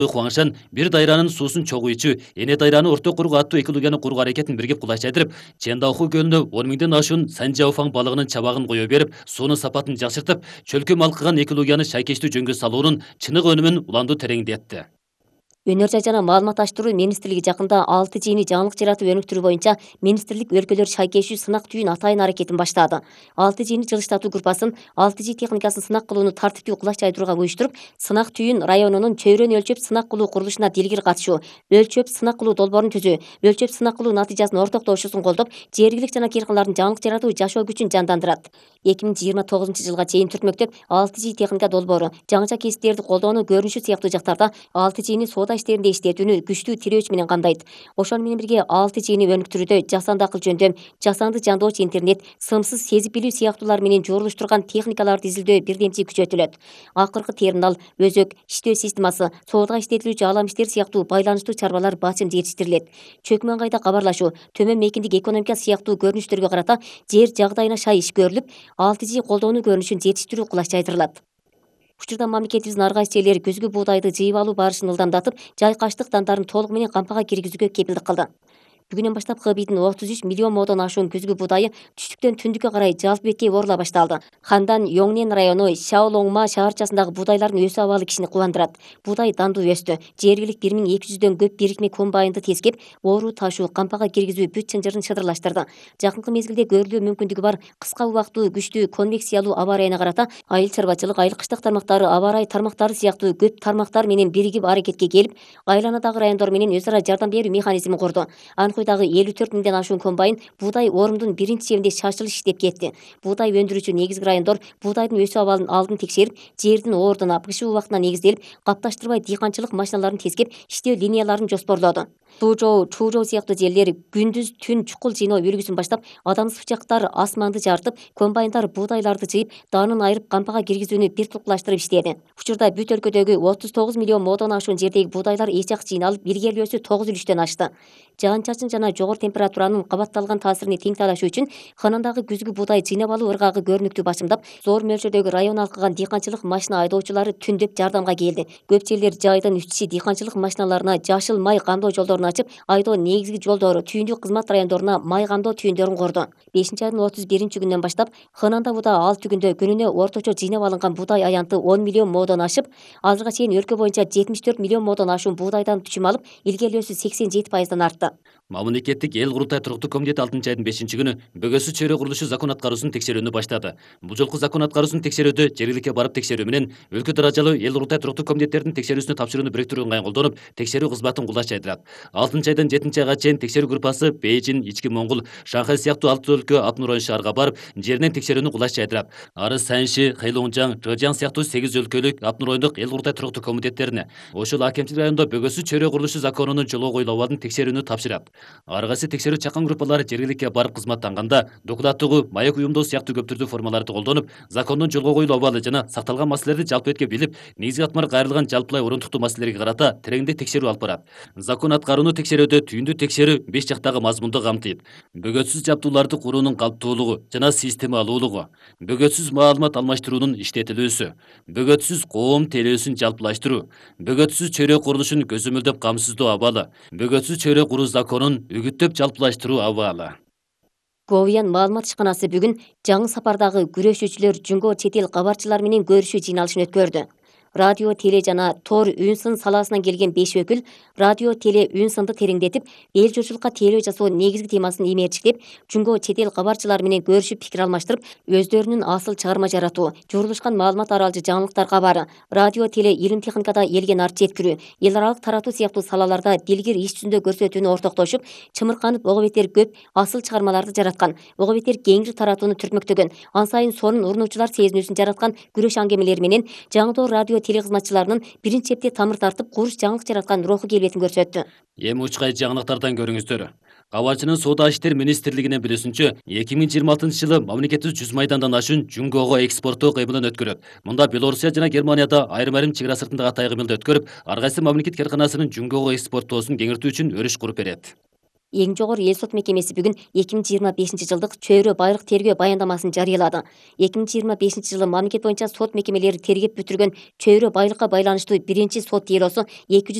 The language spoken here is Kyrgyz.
Хуаңшан бир дайранын суусун чогуу ичүү, эне дайраны орто курук аттуу экологияны куруу аракетин бирге кулайчайдырып, Чендауху көлүнө 10 миңден ашуун санжаофаң балыгынын чабагын кое берип, суунун сапатын жакшыртып, чөлкө малкыган экологияны шайкештүү жөнгө салуунун чынык өнүмүн уланду тереңдетти. Өнөр жай жана маалымат аштыруу министрлиги жакында 6G жаңылык жаратып өнүктүрүү боюнча министрлик өлкөлөр шайкешүү сынак түйүн атайын аракетин баштады. 6G жылыштатуу группасын 6G техникасын сынак кылууну тартиптүү кулач жайдырууга уюштуруп, сынак түйүн районунун чөйрөнү өлчөп сынак кылуу курулушуна дилгир катышуу, өлчөп сынак кылуу долбоорун түзүү, өлчөп сынак кылуу натыйжасын ортоктошуусун колдоп, жергилик жана кыйркылардын жаңылык жаратуу жашоо күчүн жандандырат. 2029-жылга чейин түртмөктөп 6G техника долбоору, жаңыча кесиптерди колдоону көрүнүшү сыяктуу жактарда 6G'ни соода иштеринде иштетүүнү күчтүү тирөөч менен камдайт. Ошону менен бирге 6G'ни өнүктүрүүдө жасанды акыл жөндөм, жасанды жандоочу интернет, сымсыз сезип билүү сыяктуулар менен жуурулуштурган техникаларды изилдөө бирдемчи күчөтүлөт. Акыркы терминал, өзөк, иштөө системасы, соодага иштетилүүчү алам иштер сыяктуу байланыштуу чарбалар бачым жетиштирилет. Чөкмөн кайда кабарлашуу, төмөн мейкиндик экономика сыяктуу көрүнүштөргө карата жер жагдайына шай иш көрүлүп, 6G колдоону көрүнүшүн жетиштирүү кулач жайдырылат. Учурда мамлекетибиздин ар кайсы жерлери күзгү буудайды жыйып алуу барышын ылдамдатып, жайкаштык дандарын толугу менен кампага киргизүүгө кепилдик кылды. Бүгүнөн баштап Кыбийдин 33 миллион модон ашуун күзгү буудайы түштүктөн түндүккө карай жалпы беткей орула башталды. Хандан Йоңнен району Шаолоңма шаарчасындагы буудайлардын өсүү абалы кишини кубандырат. Буудай дандуу өстү. Жергилик 1200дөн көп бирикме комбайнды тескеп, оруу ташуу, кампага киргизүү бүт чынжырын шыдырлаштырды. Жакынкы мезгилде көрүлүү мүмкүндүгү бар кыска убактуу күчтүү конвекциялуу аба ырайына карата айыл чарбачылык, айыл кыштык тармактары, аба ырайы тармактары сыяктуу көп тармактар менен биригип аракетке келип, айланадагы райондор менен өз ара жардам берүү механизмин курду. Анкуйдагы 54 миңден ашуун комбайн буудай орумдун биринчи чебинде шашылыш иштеп кетти. Буудай өндүрүүчү негизги райондор буудайдын өсүү абалын алдын текшерип, жердин оордуна, бышуу убактына негизделип, капташтырбай дыйканчылык машиналарын тескеп, иштөө линияларын жоспорлоду. Сужоо, Чужоо сыяктуу жерлер күндүз түн чукул жыйноо үлгүсүн баштап, адамсыз бычактар асманды жартып, комбайндар буудайларды жыйып, даанын айырып кампага киргизүүнү бир тулкулаштырып иштеди. Учурда бүт өлкөдөгү 39 миллион модон ашуун жердеги буудайлар эч жак жыйналып, илгерилөөсү 9 үлүштөн ашты. Жаан-чачын жана жогору температуранын кабатталган таасирин тең талашуу үчүн ханандагы күзгү буудай жыйнап алуу ыргагы көрүнүктүү бачымдап, зор мөлчөрдөгү район алкыган дыйканчылык машина айдоочулары түндөп жардамга келди. Көп жерлер жайдын үстүчү дыйканчылык машиналарына жашыл май камдоо жолдорун ачып, айдоо негизги жолдору, түйүндүк кызмат райондоруна май камдоо түйүндөрүн курду. 5-айдын 31-күнүнөн баштап Хананда буда 6 күндө күнүнө орточо жыйнап алынган буудай аянты 10 миллион модон ашып, азыркыга чейин өлкө боюнча 74 миллион модон ашуун буудайдан түчүм алып, илгерилөөсү 87%дан артты. Мамлекеттик эл курултай туруктуу комитети 6-айдын 5-күнү Бөгөсү чөйрө курулушу закон аткаруусунун текшерүүнү баштады. Бул жолку закон аткаруусунун текшерүүдө жергиликке барып текшерүү менен өлкө даражалуу эл курултай туруктуу комитеттердин текшерүүсүнө тапшырууну бириктирүү ыңгайын колдонуп, текшерүү кызматын кулач жайдырат. 6-айдан 7-айга чейин текшерүү группасы Бейжин, Ички Моңгол, Шанхай сыяктуу 6 өлкө Апнуройн шаарга барып, жеринен текшерүүнү кулач жайдырат. Арыс, Санши, Хэйлоңжаң, Жожаң сыяктуу 8 өлкөлүк Апнуройндук эл курултай туруктуу комитеттерине, ошол акимчилик райондо Бөгөсү чөйрө курулушу законунун жолго коюлуп абалын текшерүүнү тапшырат. Ар кайсы текшерүү чакан группалары жергиликке барып кызматтанганда, докладтыгуу, маек уюмдоо сыяктуу көп түрдүү формаларды колдонуп, закондун жолго коюлуп абалы жана сакталган маселелерди жалпы бетке билип, негизги катмар кайрылган жалпылай орунтуктуу маселелерге карата тереңдей текшерүү алып барат. Закон аткарууну текшерүүдө түйүндүү текшерүү 5 жактагы мазмунду камтыйт. Бөгөтсүз жабдууларды куруунун калптуулугу жана системалуулугу, бөгөтсүз маалымат алмаштыруунун иштетилүүсү, бөгөтсүз коом тейлөөсүн жалпылаштыруу, бөгөтсүз чөйрө курулушун көзөмөлдөп камсыздоо абалы, бөгөтсүз чөйрө куруу законун үгүттөп жалпылаштыруу абалы. Говиян маалымат ишканасы бүгүн жаңы сапардагы күрөшүүчүлөр Жүнгө чет эл кабарчылар менен көрүшүү жыйналышын өткөрдү. Радио, теле жана тор үн сын саласынан келген 5 өкүл радио, теле үн сынды тереңдетип, эл журчулукка тейлөө жасоо негизги темасын имээрчиктеп, Жүнгө чет эл кабарчылар менен көрүшүп пикир алмаштырып, өздөрүнүн асыл чыгарма жаратуу, журулушкан маалымат аралжы жаңылыктар кабары, радио, теле, илим техникада элге нарт жеткирүү, эл аралык таратуу сыяктуу салаларда дилгир иш жүзүндө көрсөтүүнү ортоктошуп, чымырканып ого бетер көп асыл чыгармаларды жараткан, ого бетер кеңири таратууну түртмөктөгөн, ан сайын сонун урунуучулар сезинүүсүн жараткан күрөш аңгемелери менен жаңдоо радио телекызматчыларынын биринчи чепте тамыр тартып, куруш жаңылык жараткан руху келбетин көрсөттү. Эми учкай жаңылыктардан көрүңүздөр. Кабарчынын соода иштер министрлигинин билүүсүнчө, 2026-жылы мамлекетибиз 100 майдандан ашуун Жүнгөгө экспорттоо кыймылын өткөрөт. Мында Белоруссия жана Германияда айрым чек ара сыртындагы атай кыймылды өткөрүп, ар кайсы мамлекет карканасынын Жүнгөгө экспорттоосун кеңиртүү үчүн өрүш куруп берет. Эң жогору эл сот мекемеси бүгүн 2025 жылдык чөйрө байлык тергөө баяндамасын жарыялады. 2025 жылы мамлекет боюнча сот мекемелери тергеп бүтүргөн чөйрө байлыкка байланыштуу биринчи сот делосу